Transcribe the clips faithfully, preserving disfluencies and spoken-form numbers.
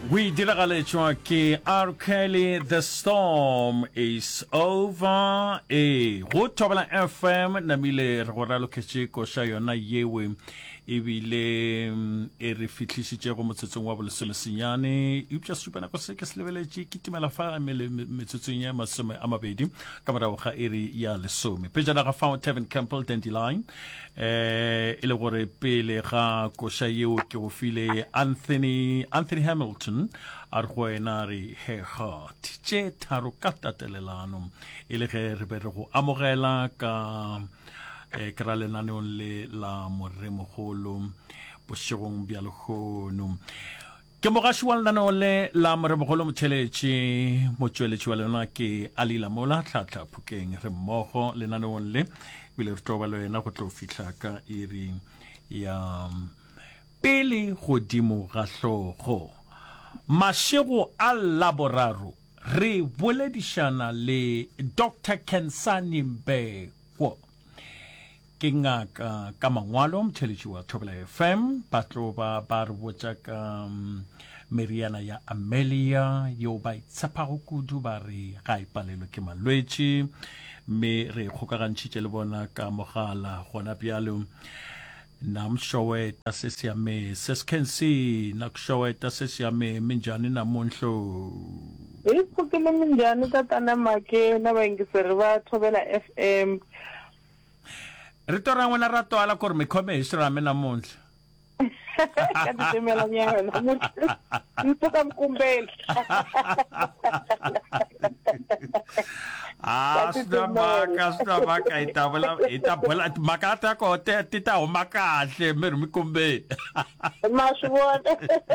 We diragaletswa ke R. Kelly, The Storm is Over. E go Thobela F M namile re go raloketse ko sha yona yewe ebile e re fitlisitse go motsetsong wa bolesole senyane upša supana go se ke selebeletse ke timela fa mele metsetsong ya masome a mabedi ka morago ga eri ya lesome pejana ga Fountain Tavern Campbell Dandelion eh ile gore pele ga ko sha yeo ke go file Anthony Anthony Hamilton argoenari he heart tše tharo ka tatelelano ile ge re be re go amogela ka e kra le naneong le la moremogolo bošegong bja lekgono ke mogaši wa lenaneo le la moremogolo motšheletše motšweletši wa lena ke Alila Mola tlhatla phukeng re mmogo lenaneong le bile re toba le wena go tlo fihla ka iri ya pele godimo ga hlogo mašego a laboraro re boledišana le Doctor Khensani Mbeko ke ngaka ka mangwalo motšheletši wa Thobela F M ba tlo ba ba re botša ka meriana ya Amelia yo ba itshepago kudu ba re ga ipalelwe ke malwetši mme re kgokagantšhitše le bona ka mogala gona bjalo namshoweta sesiyame seskensi nakushoweta sesiyame minjani namunhlo ikukile minjani tatana make na bayingiseri ba Thobela F M rito ra n'wina ra twala ku ri mi khome hi xirhami namuntlha ka titimela nyana namuntlha ni pfuka mkumbeli ah swi maka swi maka hi ta vula hi ta bula maka ta ko te ti ta huma kahle mi ri mi kumbeli ma swi vona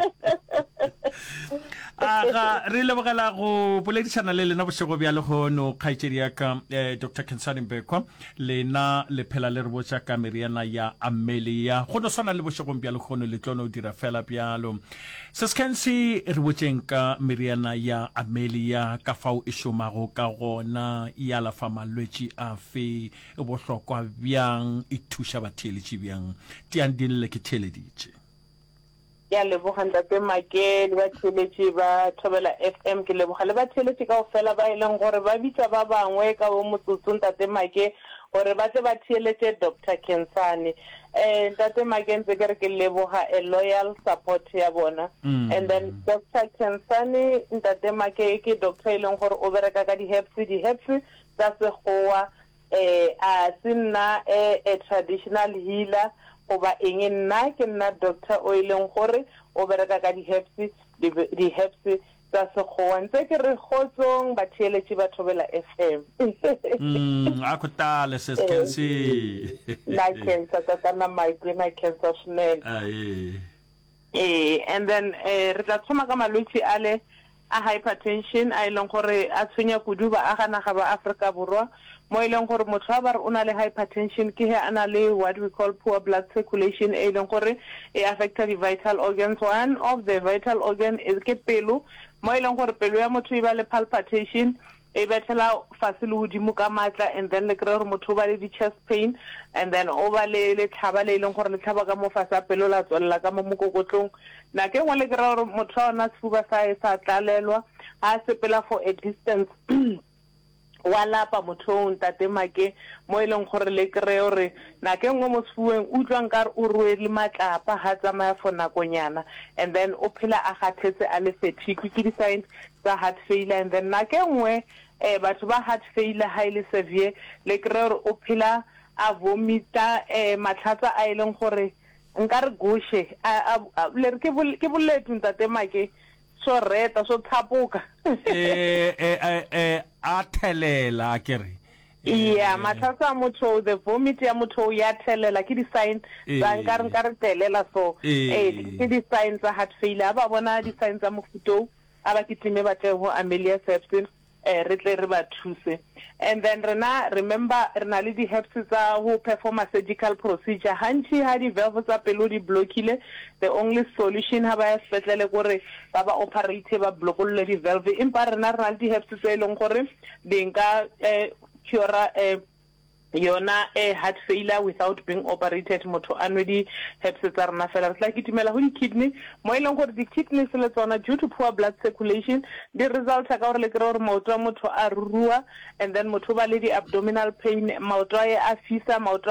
aga re lebogela go boledišana le lena bošego bja lekgono kgaetšedi ya ka Doctor Khensani Mbeko lena le phela le re botša ka meriana ya Amelia go no swana le bošegong bja lekgono le tlono dira fela bjalo seskensi re botšeng ka meriana ya Amelia ka fao e šomago ka gona e alafa malwetši a fe e bohlokwa bjang e thuša batheeletši bjang tiang dinle ke theeleditše ya leboga ntate make le batheeletši ba Thobela F M ke leboga le batheeletši kaofela ba e leng gore ba bitsa ba bangwe ka bo motsotso ntate make gore ba tle ba theeletše Doctor Khensani eh ntate make ntse ke re ke leboga a loyal support ya bona and then Doctor Khensani ntate make ke doctor e leng gore o bereka ka di herbs di herbs tsa sekgowa eh a sina a traditional healer oba eng nna ke nna doctor o ileng gore o bereka ka di herbs di herbs tsa sekgowa ntse ke re gotsong ba theeletši ba Thobela F M mm a khotale seskensi la cancer tatana migraine na cancer snell ai eh and then eh re tla tsoma ka malwetši ale a hypertension a ileng gore a tshwenya kudu ba a gana ga ba Afrika borwa mo ileng gore motho ba re o na le hypertension ke he ana le what we call poor blood circulation e leng gore e affect the vital organs. One of the vital organ is ke pelo mo ileng gore pelo ya motho e ba le palpitation e betela fasile hodimo ka matla and then le kre gore motho ba le di chest pain and then o ba le le tlhaba le ileng gore le tlhaba ka mo fasa pelo la tswella ka mo mokokotlong na ke ngwe le kre gore motho ona tsuba sa e sa tlalelwa a sepela for a distance wala pa motho ntate make mo ileng gore le kre gore na ke ngwe mo sfueng utlwang ka re o ruele matlapa ha tsamaya for nakonyana and then o phela a gathetse a le fatigue ke di signs tsa heart failure and then na ke ngwe eh batho ba heart failure highly severe le kre gore o phela a vomita eh matlhatsa a ileng gore nka re goshe le re ke ke bolethu ntate make so reta so thapoka eh eh eh a thelela kere yeah matlhatsa motho the vomit ya motho ya thelela ke di sign tsa nka re nka re telela so eh ke di signs tsa heart failure ba bona di signs tsa mofuto aba ke time ba tle ho Amelia sepsin eh re tle re ba thuse and then rena remember rena le di herbs tsa ho perform a surgical procedure hanchi ha di valve tsa pelo di blockile the only solution ha ba ya sepetlele gore ba ba operate ba blockole di valve impa rena rena le di herbs tsa ileng gore di nka eh cure eh yona a heart failure without being operated motho anwedi heps tsa rena fela re tla kitimela go di kidney mo ileng gore di kidneys le tsona due to poor blood circulation di result ka gore le kre gore maoto a motho a rurua and then motho ba le di abdominal pain maoto a fisa maoto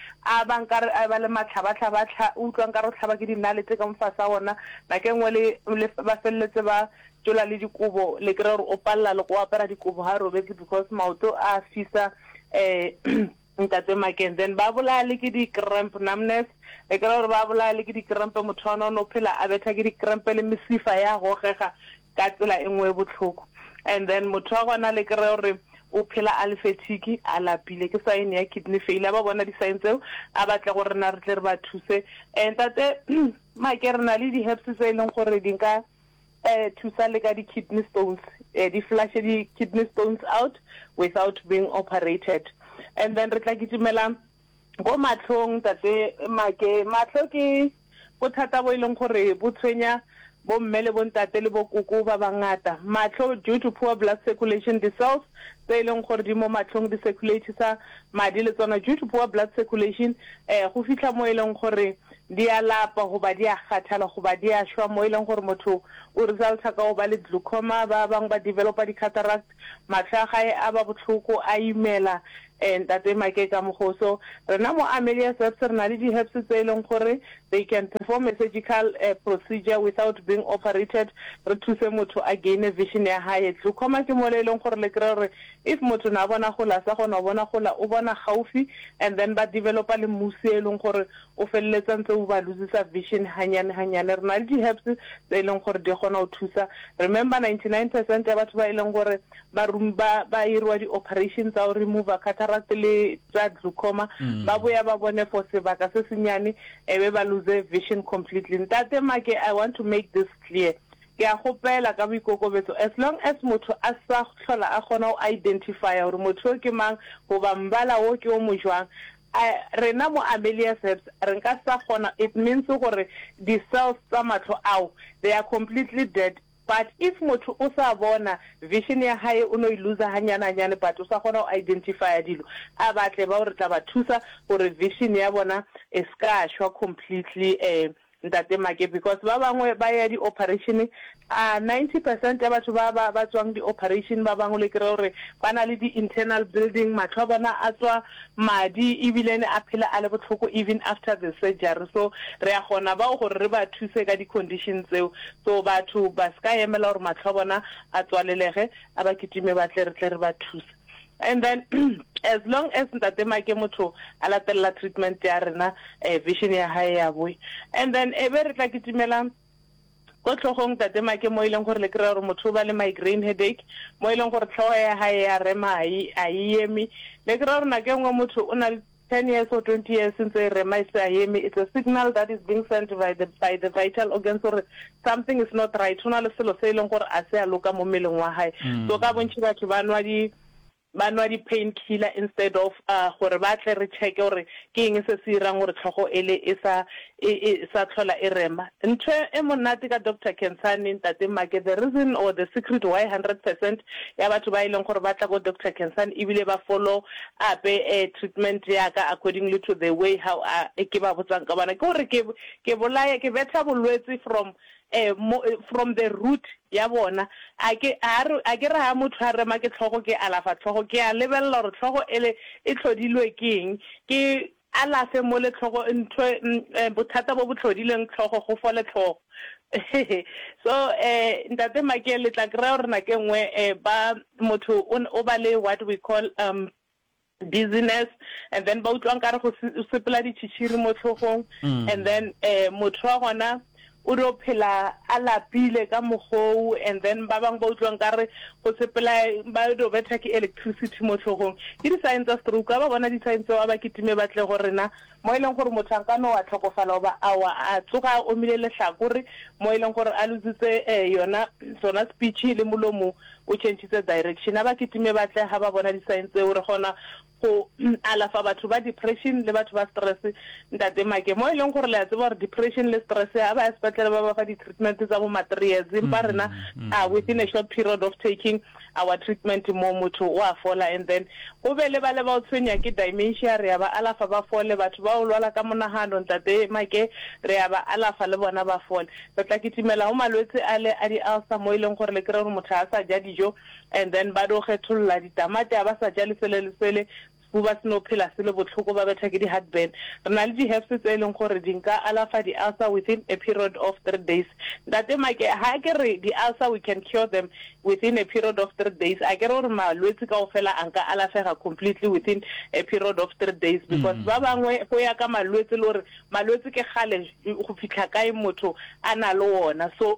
a bankare a ba le matlhabatlhabatlha utlwang ka re tlhaba ke dinale tse ka mfasa ona la ke ngwe le ba felletse ba tsola le dikobo le kre gore o palla le go apara dikobo ha robetse because maoto a fisa eh ntate maken then ba bola le ke di cramp numbness e ka re ba bola le ke di cramp motho ona no phela a betha ke di cramp le mesifa ya go gega ka tsela engwe botlhoko and then motho wa gona le ke re re o phela a le fatigue a lapile ke sign ya kidney failure ba bona di signs tseo a batla gore na re tle re ba thuse and tate ma ke re na le di herbs tse leng gore di nka eh thusa le ka di kidney stones eh di flush di kidney stones out without being operated and then re tla kitimela go matlhong tate make matlho ke bothata bo ileng gore bo tshwenya bo mmele bo ntate le bo koko ba bangata matlho due to poor blood circulation the cells tse ileng gore di mo matlhong di circulate sa madi le tsona due to poor blood circulation eh go fitla mo ileng gore di a lapa go ba di a kgathala go ba di a shwa mo ileng gore motho o result ka go ba le glaucoma ba bang ba developa di cataract matlhaga a ba botlhoko a imela and that they make ka mogoso rena mo Amelia Herbs rena le di herbs tse ileng gore they can perform a surgical uh, procedure without being operated re thuse motho again vision ya hae glaucoma ke mo le ileng gore le kre if motho na bona go la sa gona bona go la o bona gaufi and then ba developa le musi ileng gore o felletsa ntse o ba losisa vision hanyane hanyane rena le di herbs tse ileng gore di gona o thusa remember ninety-nine percent ya batho ba ileng gore ba rumba ba irwa di operations tsa o remove cataract le tsa glaucoma ba boya ba bone for sebaka se senyane ebe ba lose vision completely ntate make I want to make this clear ke a gopela ka boikokobetso as long as motho a sa tlhola a gona o identify gore motho ke mang go ba mbala o ke o mojwang rena mo Amelia Herbs re nka sa gona it means gore the cells tsa matlo ao they are completely dead. But if motho o sa bona vision ya hae o no iluza hanyana hanyane but o sa gona o identify dilo a batle ba re tla ba thusa gore vision ya bona e ska shwa completely eh ntate make because ba bangwe ba ya di operation a ninety percent ya batho ba ba ba tswang di operation ba bangwe le kre gore ba na le di internal building matho bona a tswa madi ibilene a phela a le botlhoko even after the surgery so re a gona ba gore re ba thuse ka di conditions tseo so batho ba ska emela gore matho bona a tswalelege a ba kitime ba tle re tle re ba thuse and then as long as ntate make motho a latella treatment ya rena eh, vision ya hae ya boy and then ebe re tla kitimela go tlhogong tate make mo ileng gore le kre gore motho ba le migraine headache mo ileng gore tlhogo ya hae ya rema ai aiemi le kre gore na ke ngwe motho o na ten years or twenty years since I rema isa aiemi it's a signal that is being sent by the by the vital organs or something is not right una le selo se ileng gore a se a loka mo meleng wa hae so ka bontsi batho ba nwa di banwa di painkiller instead of uh gore ba tle re check gore ke eng se se irang gore tlhogo ele e sa e sa tlhola e rema ntwe e monate ka Doctor Kensani ntate make the reason or the secret why one hundred percent ya batho ba ileng gore ba tla go Doctor Kensani ibile ba follow up a treatment ya ka accordingly to the way how e ke ba botsang ka bana ke gore ke ke bolaya ke betla bolwetse from eh from the root ya bona a ke a ke ra motho a rema ke tlhogo ke alafa tlhogo ke a lebella re tlhogo ele e tlhodilwe keng ke alafe mo le tlhogo ntwe bothata bo botlhodileng tlhogo go fole tlhogo so eh ntate make le tla kra re na ke ngwe eh ba motho o ba le what we call um dizziness and then ba utlwang ka re go sepela di tshishiri mo tlhogong and then eh motho wa gona o ro phela a lapile ka mogou and then ba bang ba utlwang ka re go sepela ba do betha ke electricity mo tlhogong ke di signs of stroke ba bona di signs wa ba kitime ba tle gore na mo ileng gore mothankano wa tlhokofala ba awa a tsoga o mile le hlakore mo ileng gore a lutsitse yona sona speech le molomo o change direction ba kitime ba tle ha ba bona di signs tse o re gona go alafa batho ba depression le batho ba stress ntate make mo ileng gore le a tseba gore depression le stress a ba sepetlele ba ba fa di-treatment tsa bo ma three years empa rena uh, within a short period of taking our treatment mo motho wa fola and then go be le ba le ba o tshwenya ke dementia re ba alafa ba fole batho ba o lwala ka monagano ntate make re ba alafa le bona ba fole re tla kitimela ho malwetse a le a di ulcer mo ileng gore le kre gore motho a sa ja dijo and then ba do kgetholla ditamati a ba sa ja le sele le sele buba sino phela se le botlhoko ba betha ke di heartburn re na le di herbs tse leng gore di nka alafa di ulcer within a period of three days ntate make ha ke re di ulcer we can cure them within a period of three days a ke re gore malwetse ka ofela anka alafega completely within a period of three days because ba bangwe go ya ka malwetse le gore malwetse ke gale go fitlha kae motho ana le wona so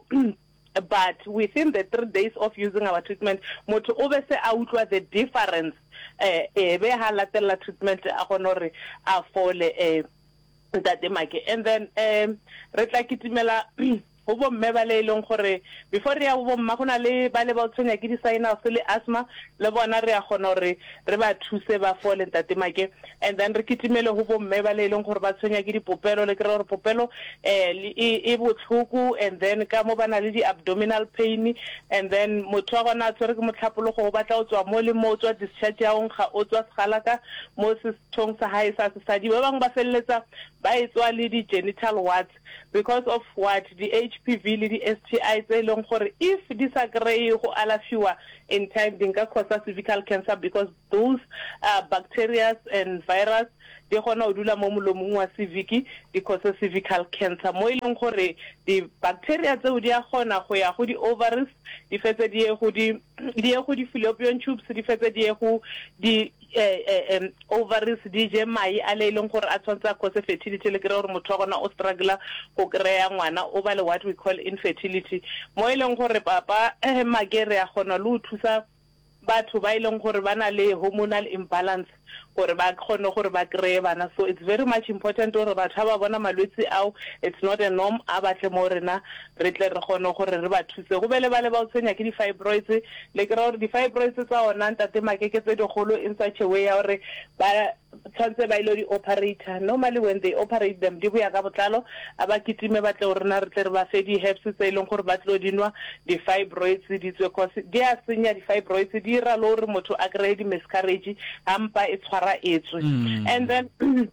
but within the three days of using our treatment motho o be se a utlwa the difference eh e be ha latela treatment a gona re a fole eh ntate make and then um re tla kitimela go bo mme ba le ileng gore before re ya bo mma gona le ba le ba tshwenya ke di sinus le asthma le bona re a gona re re ba thuse ba fole ntate make and then re kitimele go bo mme ba le ileng gore ba tshwenya ke dipopelo le kre gore popelo eh e botlhoko and then ka mo bana le di abdominal pain and then motho wa gona tsore ke motlhapolo go batla o tswa mo le mo tswa discharge ya ongga o tswa segalaka mo se thong sa hae sa se di ba bang ba felletsa ba etswa le di genital warts because of what the H P V le di S T I tse leng gore if disagree go alafiwa in time dinka cause cervical cancer because those uh, bacteria and virus di gona o dula mo molomong wa cervix di cause cervical cancer mo ileng gore di bacteria tse o di a gona go ya go di ovaries di fetse di go di di go di fallopian tubes di fetse di go di eh um ovaries di je mai a le ileng gore a tshwantsa cause fertility le kre gore motho wa gona o struggle go kreya ngwana o ba le what we call infertility mo ileng gore papa eh magere ya gona le o thusa batho ba ileng gore bana le hormonal imbalance gore ba khone gore ba kreye bana so it's very much important gore batho ba bona malwetse ao it's not a norm a batle mo rena re tle re khone gore re ba thuse go bele ba le ba o tsenya ke di fibroids le kre gore di fibroids tsa ona ntate make ke tse di golo in such a way ya gore ba tshwantse ba ile di operator normally when they operate them di buya ka botlalo aba kitime ba tle rena re tle re ba fe di herbs tse ileng gore ba tlo dinwa di fibroids di tswe cause di a senya di fibroids di ra lo re motho a kreye di miscarriage ampa e tshwara etswe and then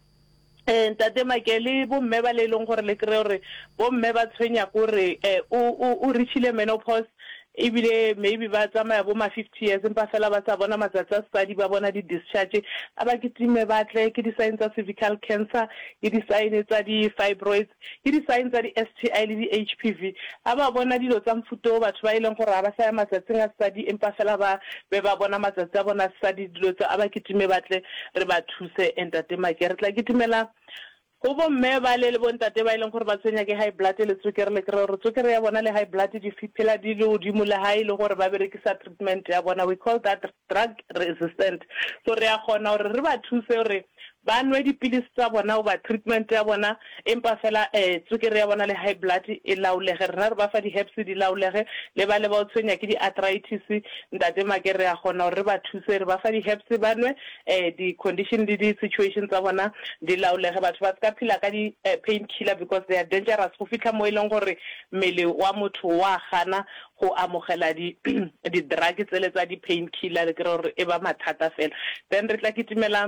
eh ntate makele bo mme ba le leng gore le kre gore bo mme ba tshwenya gore o o reachile menopause ebile maybe ba tsamaya bo ma fifty years empa fela ba tsa bona matsatsi a study ba bona di discharge aba kitime ba tle ke di signs tsa cervical cancer ke di signs tsa di fibroids ke di signs tsa di S T I le di H P V aba bona dilo tsa mfuto batho ba ileng gore ba sa ya matsatsi a study empa fela ba be ba bona matsatsi a bona study dilo tsa aba kitime ba tle re ba thuse entate makere tla kitimela go bo mme ba le le bontate ba ileng gore ba tsenya ke high blood le tswekere le kre re tswekere ya bona le high blood di fipela di le odimo le high le gore ba berekisa treatment ya bona we call that drug resistant so re a gona gore re ba thuse gore ba nwe dipilisi tsa bona o ba treatment ya bona empa fela eh tswekere ya bona le high blood e laulege rena re ba fa di herbs di laulege le ba le ba tswenya ke di arthritis ntate makere ya gona gore re ba thuse re ba fa di herbs ba nwe eh di condition di di situations tsa bona di laulege batho ba ska phila ka di pain killer because they are dangerous go fitla mo ileng gore mmele wa motho wa gana go amogela di di drug tse tsa di pain killer le kre gore e ba mathata fela then re tla kitimela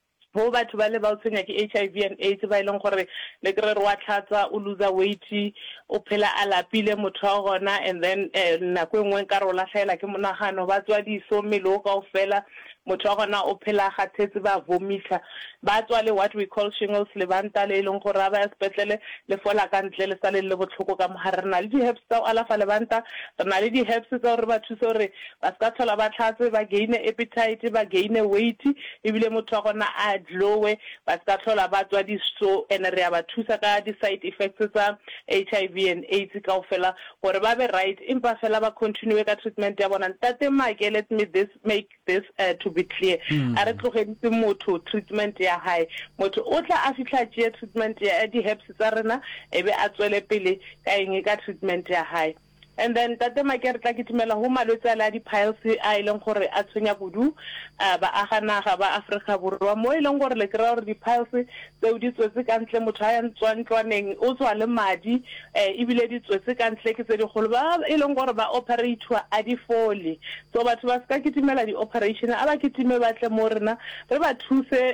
go batho ba le ba tsenya ke H I V and AIDS ba ileng gore le kre re wa tlhatsa o lose weight o phela a lapile motho wa gona and then na go engwe ka rola tlhaela ke monagano ba tswa di so melo ka ofela motho wa gona o phela gathetse ba vomita ba tswa le what we call shingles le banta le ileng gore ba ya sepetlele le fola ka ntle le sale le botlhoko ka moharena le di herbs tsa alafa le banta rena le di herbs tsa gore ba thuse gore ba ska thola ba tlhatse ba gain appetite ba gain weight ebile motho wa gona a glowe ba ska thola ba tswa di so and re ya ba thusa ka di side effects tsa H I V and AIDS ka ofela gore ba be right impa fela ba continue ka treatment ya bona ntate make let me this make this uh, to be clear a re tlogeditse motho treatment ya hae motho o tla a fitla tšea treatment ya di herbs tsa rena ebe a tswele pele ka eng ka treatment ya hae and then tate make re tla kitimela ho malwetse a la di-piles a e leng gore a tshwenya kudu ba aganaga ba Afrika Borwa mo e leng gore le kry-a gore di-piles tseo di tswetse ka ntle motho a ya ntlwantlwaneng o tswa le madi ebile di tswetse ka ntle ke tse digolo ba e leng gore ba operate-wa a di fole so batho ba ska kitimela di-operation a ba kitime batle mo rena re ba thuse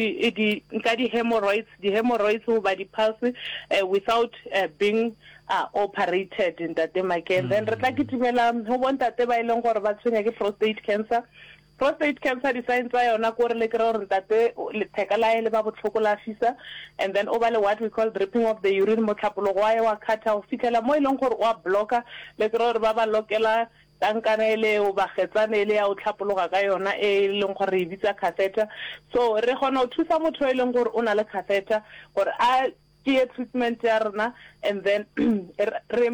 ka di-hemorrhoids di-hemorrhoids ho ba di-piles without uh, being uh, operated in that again. Mm. Then re tla kitimela ho bontate ba ileng gore ba tshwenya ke prostate cancer. Prostate cancer di signs tsa yona gore le kry gore ntate le theka la ele ba botlhoko la fisa and then over le what we call dripping of the urine mo tlhapolo wa wa khatha o fikela mo ileng gore wa blocka le kry gore ba ba lokela tankana ele o ba getsane ele ya o tlhapologa ka yona e leng gore e bitsa catheter so re gona o thusa motho e leng gore o na le catheter gore a ke treatment ya rena and then re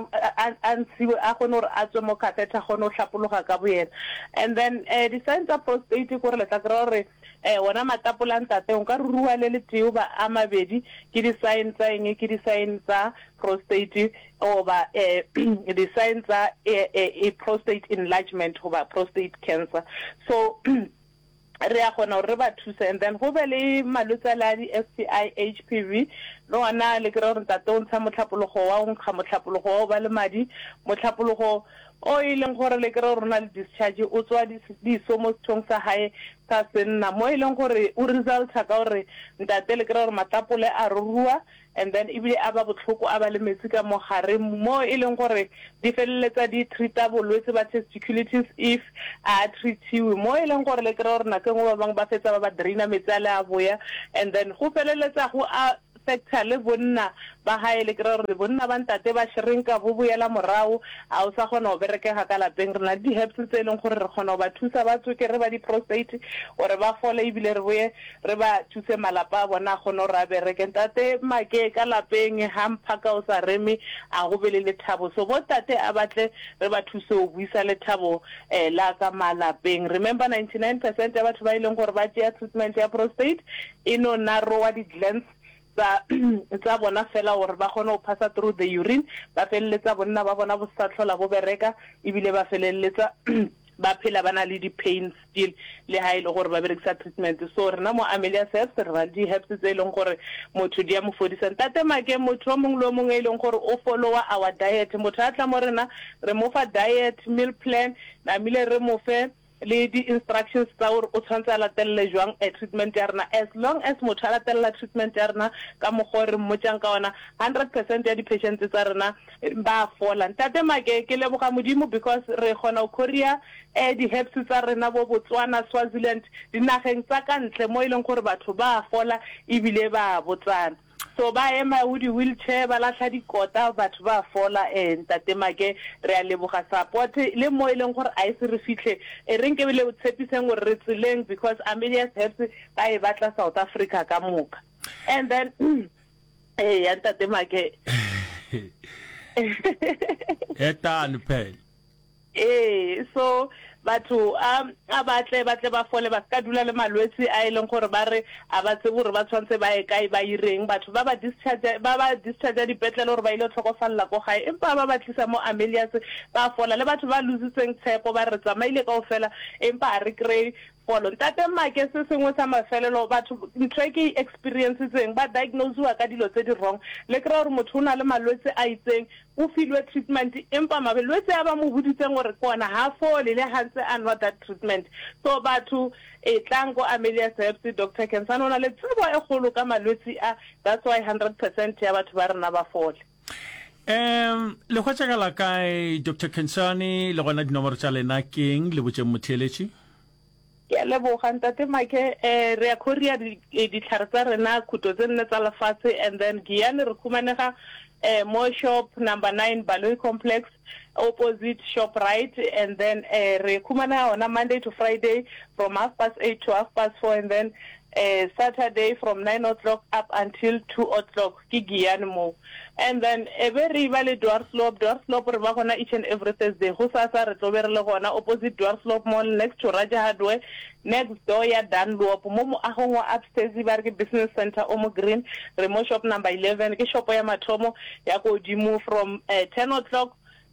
antsiwe a gone gore a tswe mo catheter gone o tlhapologa ka boyena and then eh di signs tsa prostate gore le tla kry gore eh wona matapola ntate o ka rurua le le teo ba a mabedi ke di signs tsa eng ke di signs tsa prostate over eh di signs tsa a prostate enlargement over prostate cancer so re a gona re ba thusa and then go be le malwetse la di S T I H P V no ana le kry gore ntate o ntsha motlhapologo wa o nkga motlhapologo wa o ba le madi motlhapologo o e leng gore le kry gore na le discharge o tswa di so mo thong sa hae sa senna mo e leng gore o result ka gore ntate le kry gore matapole a rurua and then ibile aba botlhoko aba le metsi ka mogare mo e leng gore di feleletsa di treata bolwetse ba testiculitis if a treatiwe mo e leng gore le kry gore na ke ngo ba bang ba fetsa ba ba draina metsi a le a boya and then go feleletsa go a sector le bonna ba hae le kry gore bonna ba ntate ba shrinka bo boela morao a o sa gona o berekega ka lapeng rena di herbs tse leng gore re gona ba thusa ba tsoke re ba di prostate ore ba fole ibile re boye re ba thuse malapa a bona gona ra bereke ntate make ka lapeng hampha ka o sa reme a go bele le thabo so bo tate a batle re ba thuse o buisa le thabo eh la ka malapeng remember ninety-nine percent ya batho ba ileng gore ba tšea treatment ya prostate ino narrow di glands tsa bona fela gore ba gone o passa through the urine ba feleletsa bonna ba bona bo sa tlhola bo bereka ebile ba feleletsa ba phela bana le di pains still le ha ile gore ba berekisa treatment so rena mo Amelia Herbs re ba di herbs tse leng gore motho dia mo fodisa ntate make motho mong lo mong e leng gore o follow our diet motho a tla mo rena re mo fa diet meal plan na mile re mo fe le di instructions tsa gore o tshwantse a latelle jwang a treatment ya rena as long as motho a latella treatment ya rena ka mogore mmotsang ka ona one hundred percent ya di patients tsa rena ba fola ntate make ke leboga modimo because re gona o Korea eh di herbs tsa rena bo Botswana Swaziland dinageng tsa ka ntle mo ileng gore batho ba fola ibile ba botsana so ba ema o di wheelchair ba la tlha dikota batho ba fola eh ntate make re a leboga support le mo ileng gore a se re fitlhe e reng ke bile o tshepiseng gore re tsileng because Amelia Herbs ba e batla South Africa ka moka and then eh ya ntate make eta npel eh so batho um abatle batle ba fole ba ska dula le malwetse a ileng gore ba re a ba tse gore ba tshwantse ba e kae ba ireng batho ba ba discharge ba ba discharge di petlele gore ba ile tlhokofalla go gae empa ba ba tlisa mo Amelia's ba fola le batho ba lositseng tshepo ba re tsamaile ka ofela empa a re kry folo ntate make se sengwe sa mafelelo batho ntsheke experiences tseng ba diagnose wa ka dilo tse di wrong le kry gore motho o na le malwetse a itseng o filwe treatment empa malwetse a ba mo buditseng gore kona ha fole le ha ntse a not that treatment so batho e tlango Amelia Herbs Doctor Kensano na le tsebo e golo ka malwetse a that's why one hundred percent ya batho ba rena ba fole um le go tshekala kae Doctor Kensani le gona dinomoro tsa lena keng le botse motheletši ya leboga ntate make eh re a Korea di tlhare tsa rena khuto tse nne tsa lefatshe and then giane re khumanega eh mo shop number nine Baloyi Complex opposite Shoprite and then eh re khumana on Monday to Friday from half past eight to half past four and then uh, Saturday from nine o'clock up until two o'clock ki giane mo and then every valley Dwarf Slope Dwarf Slope re ba gona each and every Thursday go sa sa re tlobe re le gona opposite Dwarf Slope Mall next to Raja Hardware next door ya Dunlop mo mo agong wa upstairs ba re ke business center o mo green re mo shop number eleven ke shop ya mathomo ya go dimo from uh, ten o'clock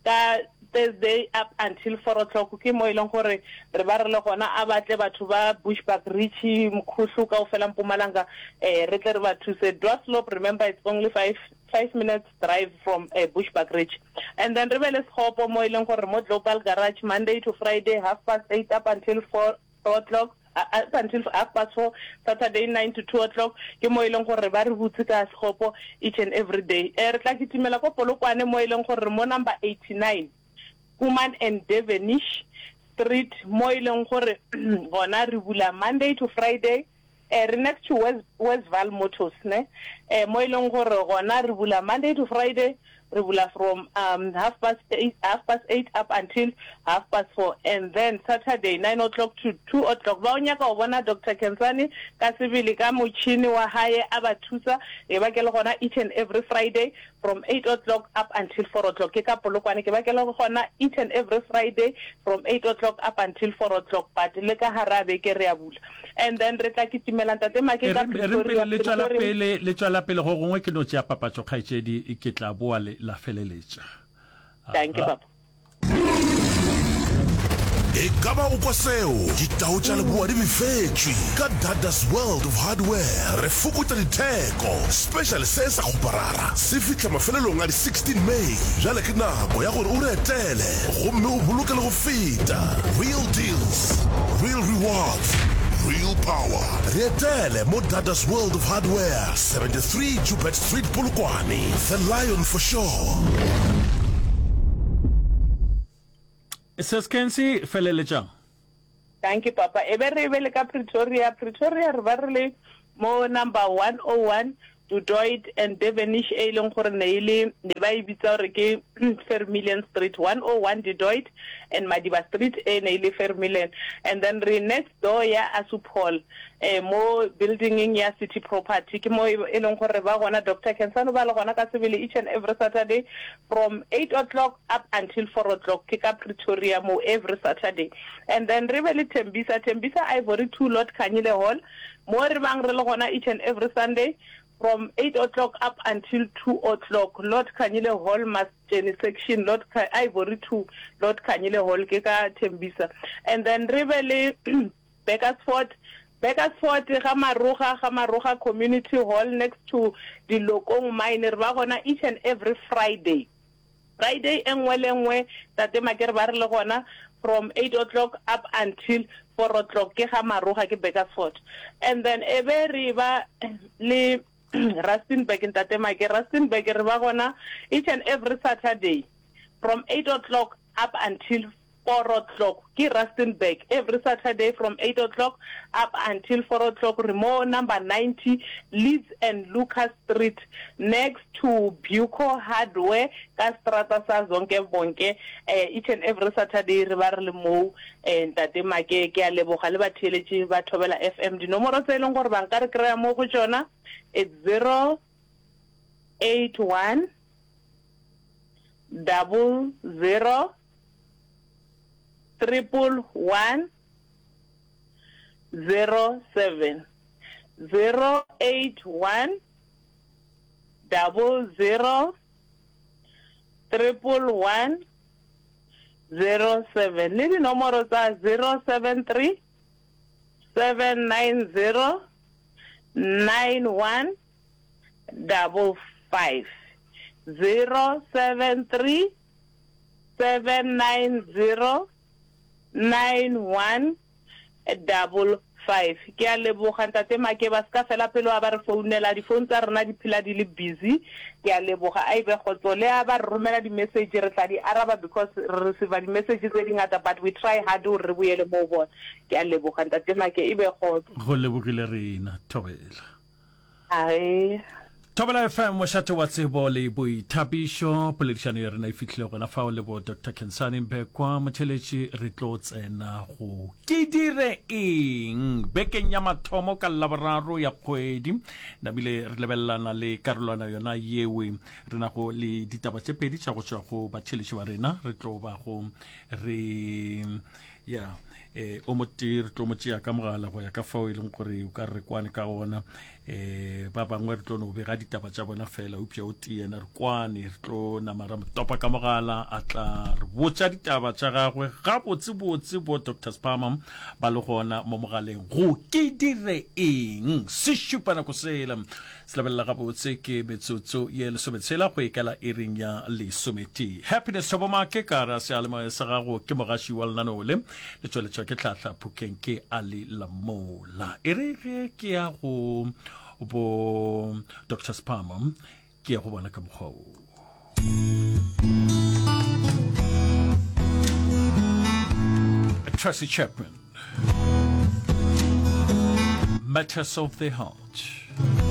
ka Thursday up until four o'clock ke mo ileng gore re ba re le gona a batle batho ba Bushbuckridge Mkhuhlu ka o fela Mpumalanga eh re tle re ba thuse Dwaslope. Remember it's only five five minutes drive from uh, Bushbuckridge. And then re be le Sekgopo mo ileng gore mo Global Garage Monday to Friday half past eight up until four o'clock. Up until half past four, Saturday nine to two o'clock. Ke mo ileng gore ba re butse ka Sekgopo each and every day. E re tla kitimela ko Polokwane mo ileng gore mo number eighty-nine Kuman and Devenish Street mo ileng gore gona re bula Monday to Friday. Eh re next to West Westval Motors ne. Eh mo ileng gore gona re bula Monday to Friday. Regular from um half past eight half past eight up until half past four, and then Saturday nine o'clock to two o'clock. Ba onyaka o bona Doctor Kensani ka sibili ka mochini wa hae abathusa e ba ke le gona each and every Friday from eight o'clock up until four o'clock. Ke ka Polokwane ke ba ke le gona each and every Friday from eight o'clock up until four o'clock, but le ka harabe ke re a bula. And then re tla kitimela ntate ma ke ka Pretoria le tsala pele le tsala pele go gongwe ke no tsia papatso khaitsedi e ke tla boa le la feleletša. Thank you, Papa. E kaba o kwa seo ditau tša leboa di mefetšwe ka Dada's World of Hardware re fokotša ditheko special se sa kgoparara se fitlha mafelelong a di sixteen May. Jale ke nako ya gore o re etele gomme o boloke le go feta. Real deals, real rewards, real power. Retele mo Dada's World of Hardware, seventy-three Jupet Street, Polokwane. The Lion for sure. Sis Kensi feleletša. Thank you, Papa. Ebe re be le ka Pretoria. Pretoria re ba re le mo number one oh one to Doyd and Devenish e leng gore ne ile ne ba e bitsa gore ke Vermilion Street. One oh one to Doyd and Madiba Street e ne ile Vermilion. And then re next door ya Asupol eh mo building ya City Property ke mo e leng gore ba gona Doctor Kensano ba le gona ka sebele each and every Saturday from eight o'clock up until four o'clock ke ka Pretoria mo every Saturday. And then re be le Tembisa Tembisa Ivory two Lord Kanyile Hall mo re bang re le gona each and every Sunday from eight o'clock up until two o'clock. Lord Kanyile Hall must Jenny section Lord Ka Ivory two Lord Kanyile Hall ke ka Tembisa. And then re be le Beckersford Beckersford Gamaroga Gamaroga Community Hall next to the Lokong Mine re ba gona each and every Friday. Friday engwe le engwe tate makere ba re le gona from eight o'clock up until four o'clock ke Gamaroga ke Beckersford. And then ebe re ba le Rustenburg in tate makere Rustenburg re ba gona each and every Saturday from eight o'clock up until four o'clock. Ki Rustenburg every Saturday from eight o'clock up until four o'clock. Remo number ninety Leeds and Lucas Street next to Buco Hardware ka strata sa zonke bonke eh, each and every Saturday re ba re le mo eh, ntate make ke a leboga le batheletši ba Thobela F M. Dinomoro tse leng gore ba nka re kry-a mo go tsona it's zero eight one double zero triple one zero seven zero eight one double zero triple one zero seven. Le dinomoro tsa zero seven three seven nine zero nine one double five zero seven three seven nine zero nine one double five. Ke a leboga ntate make ba ska fela pelo a ba re founela di phone tsa rena di phela di le busy. Ke a leboga a ibe gotso le a ba romela di message re tla di araba because re receive di messages tse dingata but we try hard to re boele mo bona. Ke a leboga ntate make ibe gotso Go lebogile rena Thobela. ai Thobela F M mošate wa tsebo le boithabišo poledišano ya rena e fihlile gona fao le bo Doctor Kensani Mbekwa motheletši re tlo tsena go ke dire eng bekeng ya mathomo ka laboraro ya kgwedi nabile re lebelelana le karolwana yona yewe re na go le ditaba tše pedi tša go tšwa go batheletši ba rena re tlo ba go re yeah eh o motiri tlo motsia ka mogala go ya ka fao e leng gore o ka re kwane ka gona eh ba bangwe re tlo no be ga ditaba tsa bona fela upša o tiena re kwane re tlo namara motopa ka mogala a tla re botsa ditaba tša gagwe ga botsebotse bo Doctor Spama ba le gona mo mogaleng go ke dire eng se šupa nako sela se labelela ga botse ke metsotso ye lesometshela go ikala e reng ya lesometi Happiness Tobomake ka ra se alema sa gago ke mogaši wa lenaneo le le tsweletšwa ke tlhahla phukeng ke Ali Lamola e re ge ke ya go bo Doctor Spama ke ya go bona ka mokgwa o Tracy Chapman Matters of the Heart